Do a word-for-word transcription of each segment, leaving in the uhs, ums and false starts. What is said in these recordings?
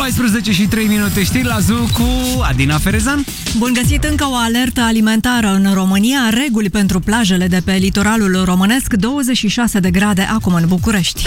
paisprezece și trei minute, știri la Zoo cu Adina Ferezan. Bun găsit, încă o alertă alimentară în România. Reguli pentru plajele de pe litoralul românesc, douăzeci și șase de grade acum în București.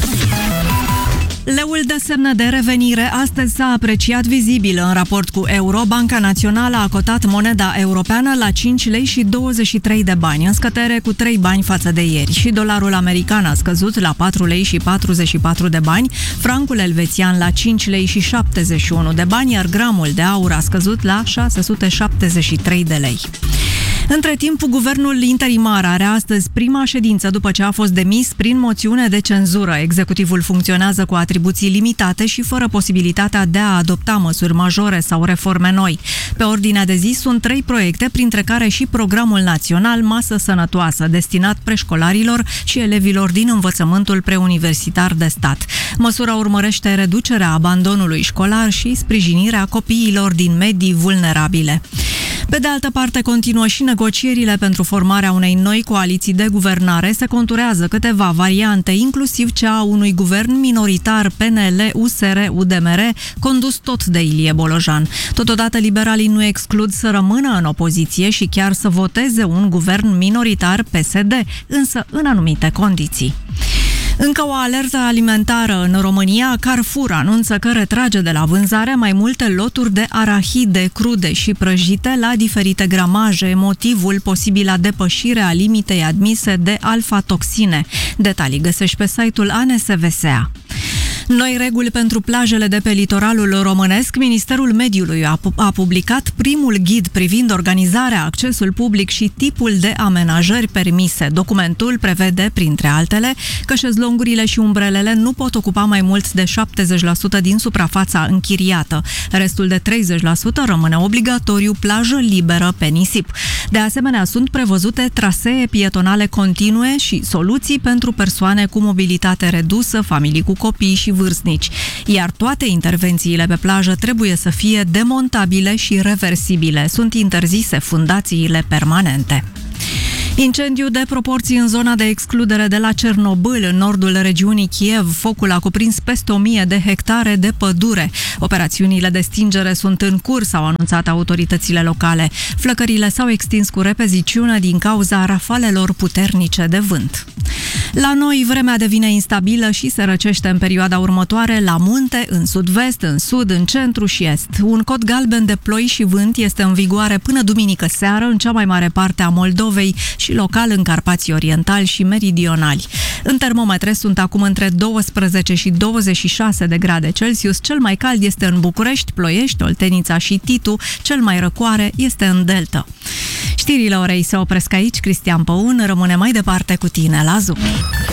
Leul dă semne de revenire. Astăzi s-a apreciat vizibil în raport cu euro. Banca Națională a cotat moneda europeană la cinci lei și douăzeci și trei de bani, în scădere cu trei bani față de ieri. Și dolarul american a scăzut la patru lei și patruzeci și patru de bani, francul elvețian la cinci lei și șaptezeci și unu de bani, iar gramul de aur a scăzut la șase sute șaptezeci și trei de lei. Între timp, guvernul interimar are astăzi prima ședință după ce a fost demis prin moțiune de cenzură. Executivul funcționează cu atribuții limitate și fără posibilitatea de a adopta măsuri majore sau reforme noi. Pe ordinea de zi sunt trei proiecte, printre care și programul național Masă Sănătoasă, destinat preșcolarilor și elevilor din învățământul preuniversitar de stat. Măsura urmărește reducerea abandonului școlar și sprijinirea copiilor din medii vulnerabile. Pe de altă parte, continuă și negocierile pentru formarea unei noi coaliții de guvernare. Se conturează câteva variante, inclusiv cea a unui guvern minoritar P N L U S R U D M R, condus tot de Ilie Bolojan. Totodată, liberalii nu exclud să rămână în opoziție și chiar să voteze un guvern minoritar P S D, însă în anumite condiții. Încă o alertă alimentară în România. Carrefour anunță că retrage de la vânzare mai multe loturi de arahide crude și prăjite la diferite gramaje, motivul posibila depășire a limitei admise de alfa-toxine. Detalii găsești pe site-ul A N S V S A. Noi reguli pentru plajele de pe litoralul românesc. Ministerul Mediului a, a publicat primul ghid privind organizarea, accesul public și tipul de amenajări permise. Documentul prevede, printre altele, că șezlongurile și umbrelele nu pot ocupa mai mult de șaptezeci la sută din suprafața închiriată. Restul de treizeci la sută rămâne obligatoriu plajă liberă pe nisip. De asemenea, sunt prevăzute trasee pietonale continue și soluții pentru persoane cu mobilitate redusă, familii cu copii și vârstnici, iar toate intervențiile pe plajă trebuie să fie demontabile și reversibile. Sunt interzise fundațiile permanente. Incendiu de proporții în zona de excludere de la Cernobâl, în nordul regiunii Kiev. Focul a cuprins peste o mie de hectare de pădure. Operațiunile de stingere sunt în curs, au anunțat autoritățile locale. Flăcările s-au extins cu repeziciune din cauza rafalelor puternice de vânt. La noi, vremea devine instabilă și se răcește în perioada următoare la munte, în sud-vest, în sud, în centru și est. Un cod galben de ploi și vânt este în vigoare până duminică seară în cea mai mare parte a Moldovei și local în Carpații Orientali și Meridionali. În termometre sunt acum între douăsprezece și douăzeci și șase de grade Celsius. Cel mai cald este în București, Ploiești, Oltenița și Titu. Cel mai răcoare este în Delta. Știrile orei se opresc aici. Cristian Păun rămâne mai departe cu tine la Zoo.